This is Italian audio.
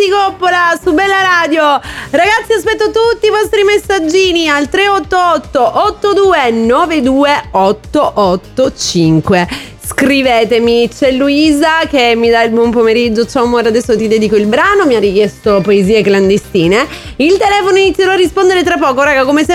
Santi Coppola su Bella Radio. Ragazzi, aspetto tutti i vostri messaggini al 388 8292 885. Scrivetemi. C'è Luisa che mi dà il buon pomeriggio. Ciao amore, adesso ti dedico il brano. Mi ha richiesto poesie clandestine. Il telefono inizierà a rispondere tra poco, raga, come sempre.